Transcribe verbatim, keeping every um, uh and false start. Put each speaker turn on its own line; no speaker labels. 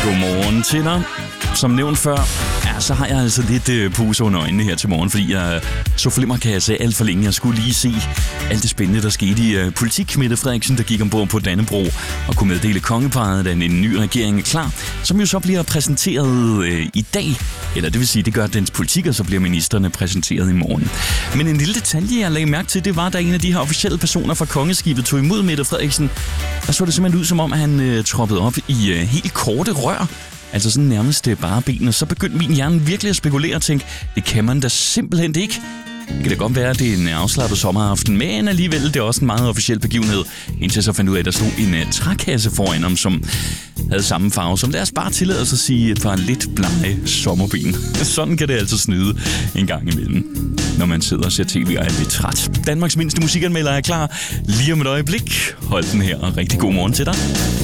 Godmorgen til dig. Som nævnt før, ja, så har jeg altså lidt øh, puse under øjnene her til morgen, fordi jeg så flimmerkasse alt for længe. Jeg skulle lige se alt det spændende, der skete i øh, politik. Mette Frederiksen, der gik ombord på Dannebrog og kunne meddele kongeparret, at en ny regering er klar, som jo så bliver præsenteret øh, i dag. Eller det vil sige, det gør dens politik, og så bliver ministerne præsenteret i morgen. Men en lille detalje, jeg lagde mærke til, det var, da en af de her officielle personer fra kongeskibet tog imod Mette Frederiksen. Der så det simpelthen ud, som om han øh, troppede op i øh, helt korte rør. Altså sådan nærmest bare ben, og så begyndte min hjerne virkelig at spekulere og tænke, det kan man da simpelthen ikke. Det kan da godt være, at det er en afslappet sommeraften, men alligevel det er også en meget officiel begivenhed. Indtil jeg så fandt ud af, at der stod en uh, trækasse foran ham, som havde samme farve som. Lad os bare tillade os at sige et par lidt blege sommerben. Sådan kan det altså snyde en gang imellem, når man sidder og ser tv og er lidt træt. Danmarks mindste musikanmelder er klar lige om et øjeblik. Hold den her, og rigtig god morgen til dig.